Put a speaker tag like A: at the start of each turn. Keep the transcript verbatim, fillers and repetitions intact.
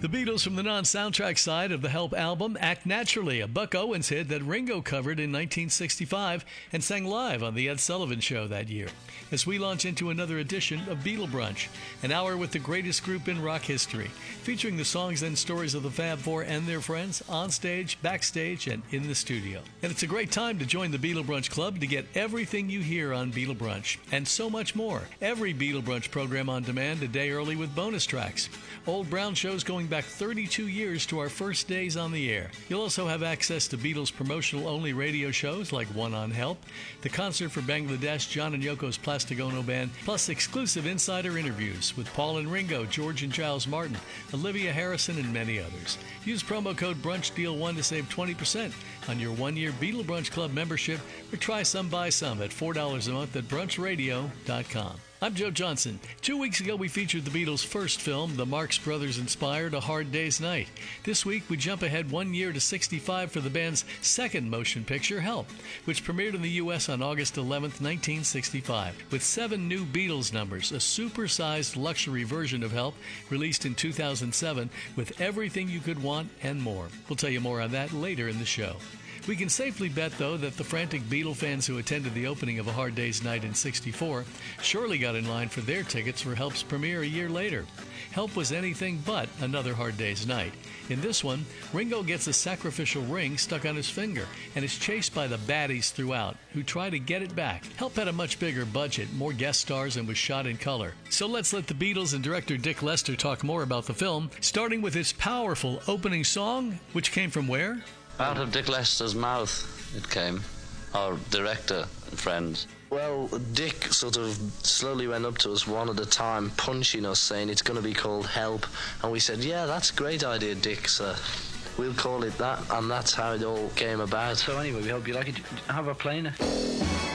A: The Beatles from the non-soundtrack side of the Help album, Act Naturally, a Buck Owens hit that Ringo covered in nineteen sixty-five and sang live on The Ed Sullivan Show that year. As we launch into another edition of Beatle Brunch, an hour with the greatest group in rock history, featuring the songs and stories of the Fab Four and their friends on stage, backstage, and in the studio. And it's a great time to join the Beatle Brunch Club to get everything you hear on Beatle Brunch, and so much more. Every Beatle Brunch program on demand a day early with bonus tracks. Old Brown shows going back thirty-two years to our first days on the air. You'll also have access to Beatles promotional-only radio shows like One on Help, the concert for Bangladesh, John and Yoko's Plastic Ono Band, plus exclusive insider interviews with Paul and Ringo, George and Giles Martin, Olivia Harrison, and many others. Use promo code BRUNCHDEAL one to save twenty percent on your one-year Beatle Brunch Club membership, or try some buy some at four dollars a month at brunch radio dot com. I'm Joe Johnson. Two weeks ago, we featured the Beatles' first film, the Marx Brothers-inspired A Hard Day's Night. This week, we jump ahead one year to sixty-five for the band's second motion picture, Help, which premiered in the U S on August eleventh, nineteen sixty-five. With seven new Beatles numbers, a super-sized luxury version of Help, released in two thousand seven, with everything you could want and more. We'll tell you more on that later in the show. We can safely bet, though, that the frantic Beatle fans who attended the opening of A Hard Day's Night in sixty-four surely got in line for their tickets for Help's premiere a year later. Help was anything but another Hard Day's Night. In this one, Ringo gets a sacrificial ring stuck on his finger and is chased by the baddies throughout, who try to get it back. Help had a much bigger budget, more guest stars, and was shot in color. So let's let the Beatles and director Dick Lester talk more about the film, starting with its powerful opening song, which came from where?
B: Out of Dick Lester's mouth it came, our director and friends. Well, Dick sort of slowly went up to us one at a time, punching us, saying it's going to be called Help. And we said, yeah, that's a great idea, Dick, sir. We'll call it that. And that's how it all came about.
C: So anyway, we hope you like it. Have a playing it.